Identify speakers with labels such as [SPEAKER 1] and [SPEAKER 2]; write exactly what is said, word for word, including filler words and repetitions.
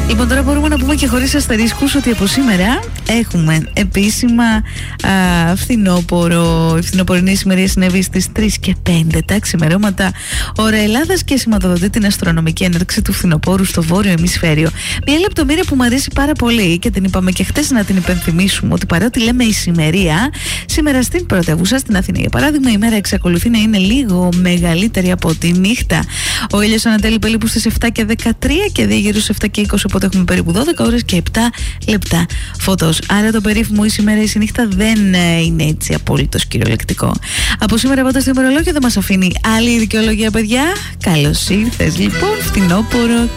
[SPEAKER 1] Λοιπόν, τώρα μπορούμε να πούμε και χωρίς αστερίσκους ότι από σήμερα έχουμε επίσημα α, φθινόπωρο. Η φθινοπορεινή ησημερία συνέβη στις τρεις και πέντε τα ξημερώματα ώρα Ελλάδας και σηματοδοτεί την αστρονομική έναρξη του φθινοπόρου στο βόρειο ημισφαίριο. Μια λεπτομέρεια που μου αρέσει πάρα πολύ και την είπαμε και χτες να την υπενθυμίσουμε, ότι παρότι λέμε ησημερία, σήμερα στην πρωτεύουσα, στην Αθήνα για παράδειγμα, η μέρα εξακολουθεί να είναι λίγο μεγαλύτερη από τη νύχτα. Ο ήλιος ανατέλει περίπου στις επτά και δεκατρία και διεγείρει στις επτά και είκοσι, οπότε έχουμε περίπου δώδεκα ώρες και επτά λεπτά φωτός. Άρα το περίφημο ησημερία εις η νύχτα δεν είναι έτσι απόλυτος κυριολεκτικό. Από σήμερα πάντα στο ημερολόγιο δεν μας αφήνει άλλη δικαιολογία, παιδιά. Καλώς ήρθες λοιπόν, φθινόπωρο.